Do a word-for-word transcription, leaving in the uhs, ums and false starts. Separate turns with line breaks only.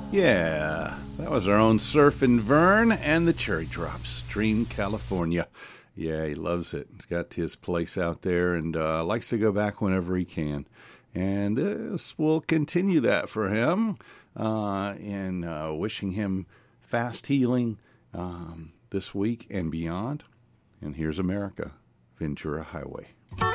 Yeah, that was our own Surfin' Vern and the Cherry Drops, Dream, California. Yeah, he loves it. He's got his place out there and uh, likes to go back whenever he can. And this will continue that for him, uh, and uh, wishing him fast healing um, this week and beyond. And here's America, Ventura Highway.